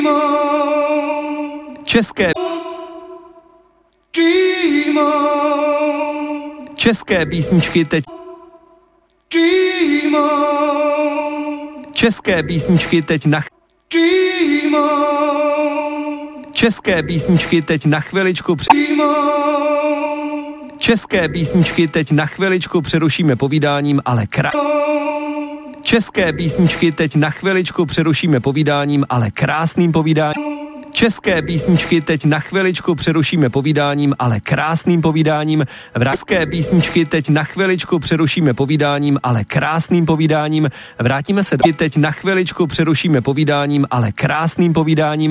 České písničky teď. České písničky teď na České písničky teď na chviličku České písničky teď na chviličku přerušíme povídáním, ale České písničky teď na chviličku přerušíme povídáním, ale krásným povídáním. České písničky teď na chviličku přerušíme povídáním, ale krásným povídáním. České písničky teď na chviličku přerušíme povídáním, ale krásným povídáním. Vrátíme se teď na chviličku přerušíme povídáním, ale krásným povídáním.